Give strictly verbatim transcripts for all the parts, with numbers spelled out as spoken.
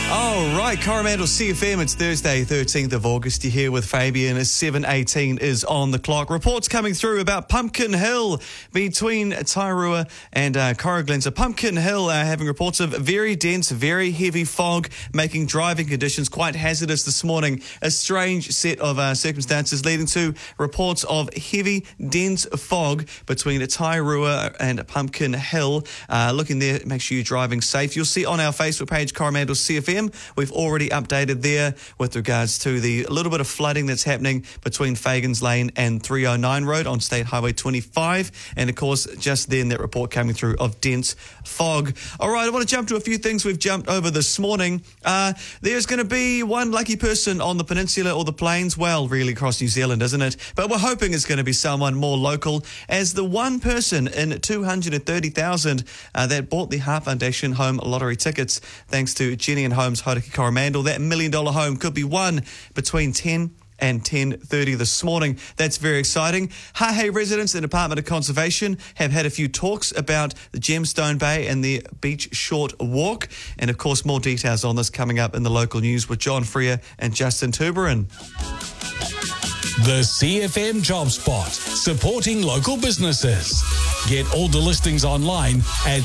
All right, Coromandel C F M, it's Thursday, thirteenth of August. You're here with Fabian as seven eighteen is on the clock. Reports coming through about Pumpkin Hill between Tairua and uh, Coroglen. So Pumpkin Hill uh, having reports of very dense, very heavy fog, making driving conditions quite hazardous this morning. A strange set of uh, circumstances leading to reports of heavy, dense fog between Tairua and Pumpkin Hill. Uh, looking there, make sure you're driving safe. You'll see on our Facebook page, Coromandel C F M, we've already updated there with regards to the little bit of flooding that's happening between Fagans Lane and three oh nine Road on State Highway twenty-five. And, of course, just then that report coming through of dense fog. All right, I want to jump to a few things we've jumped over this morning. Uh, there's going to be one lucky person on the peninsula or the plains, well, really across New Zealand, isn't it? But we're hoping it's going to be someone more local, as the one person in two hundred thirty thousand uh, that bought the Heart Foundation home lottery tickets, thanks to Jenny and Homes Hauraki Coromandel. That million dollar home could be won between ten and ten thirty this morning. That's very exciting. Hahei residents and Department of Conservation have had a few talks about the Gemstone Bay and the Beach Short Walk. And of course, more details on this coming up in the local news with John Freer and Justin Tuberin. The C F M Job Spot, supporting local businesses. Get all the listings online at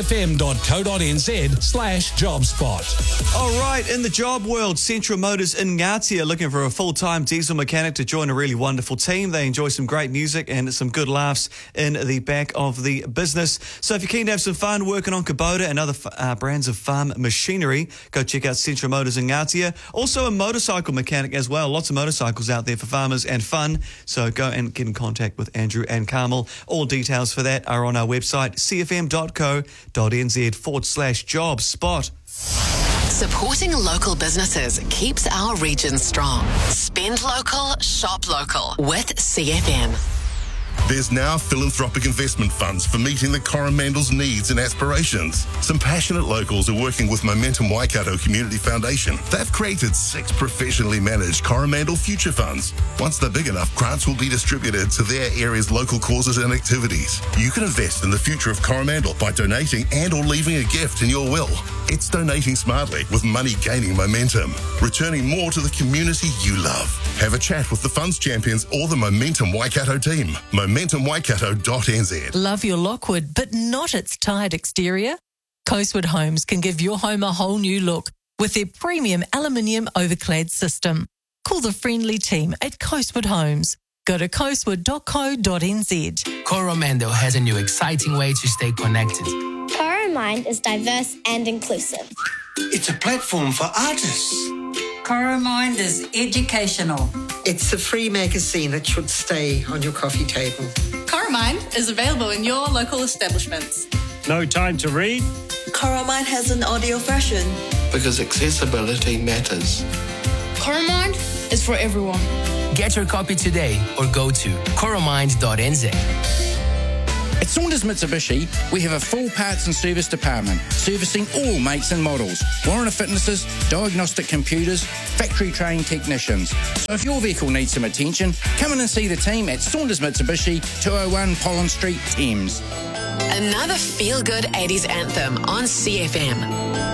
cfm.co.nz slash jobspot. All right, in the job world, Central Motors in Ngāti are looking for a full-time diesel mechanic to join a really wonderful team. They enjoy some great music and some good laughs in the back of the business. So if you're keen to have some fun working on Kubota and other uh, brands of farm machinery, go check out Central Motors in Ngāti. Also a motorcycle mechanic as well. Lots of motorcycles out there for farmers and fun. So go and get in contact with Andrew and Carmel. All details for that are on our website, cfm.co.nz forward slash job spot. Supporting local businesses keeps our region strong. Spend local, shop local with C F M. There's now philanthropic investment funds for meeting the Coromandel's needs and aspirations. Some passionate locals are working with Momentum Waikato Community Foundation. They've created six professionally managed Coromandel Future Funds. Once they're big enough, grants will be distributed to their area's local causes and activities. You can invest in the future of Coromandel by donating and or leaving a gift in your will. It's donating smartly with money gaining momentum, returning more to the community you love. Have a chat with the funds champions or the Momentum Waikato team. momentum waikato dot n z. Love your Lockwood, but not its tired exterior? Coastwood Homes can give your home a whole new look with their premium aluminium overclad system. Call the friendly team at Coastwood Homes. Go to coastwood dot co dot n z. Coromandel has a new exciting way to stay connected. Coromind is diverse and inclusive. It's a platform for artists. Coromind is educational. It's a free magazine that should stay on your coffee table. Coromind is available in your local establishments. No time to read? Coromind has an audio version. Because accessibility matters. Coromind is for everyone. Get your copy today or go to coromind dot n z. At Saunders Mitsubishi, we have a full parts and service department, servicing all makes and models, warranty fitnesses, diagnostic computers, factory trained technicians. So if your vehicle needs some attention, come in and see the team at Saunders Mitsubishi, two oh one Pollen Street, Thames. Another feel-good eighties anthem on C F M.